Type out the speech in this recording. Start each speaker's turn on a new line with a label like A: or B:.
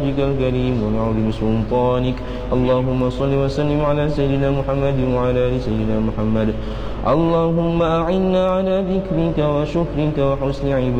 A: وجهك الكريم ونعوذ بسلطانك. اللهم صل وسلم على سيدنا محمد وعلى آل سيدنا محمد. اللهم أعنا على ذكرك وشكرك وحسن عبادتك.